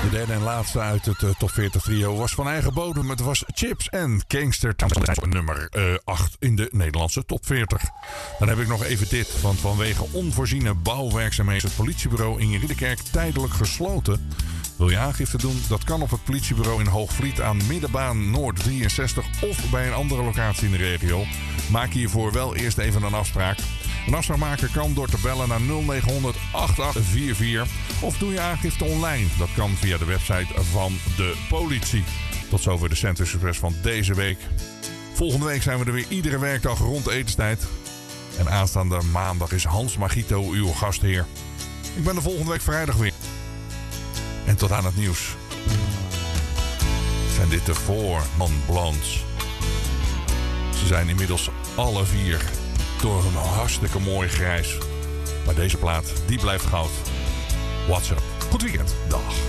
De derde en laatste uit het top 40 trio was van eigen bodem. Het was Chips en Gangster. Nummer 8 in de Nederlandse top 40. Dan heb ik nog even dit. Want vanwege onvoorziene bouwwerkzaamheden is het politiebureau in Ridderkerk tijdelijk gesloten. Wil je aangifte doen? Dat kan op het politiebureau in Hoogvliet aan Middenbaan Noord 63 of bij een andere locatie in de regio. Maak hiervoor wel eerst even een afspraak. Een afspraak maken kan door te bellen naar 0900 8844 of doe je aangifte online. Dat kan via de website van de politie. Tot zover de Centus Express van deze week. Volgende week zijn we er weer iedere werkdag rond etenstijd. En aanstaande maandag is Hans Magito uw gastheer. Ik ben de volgende week vrijdag weer. En tot aan het nieuws. Zijn dit de 4 non-blondes. Ze zijn inmiddels alle 4 door een hartstikke mooi grijs. Maar deze plaat, die blijft goud. What's up? Goed weekend. Dag.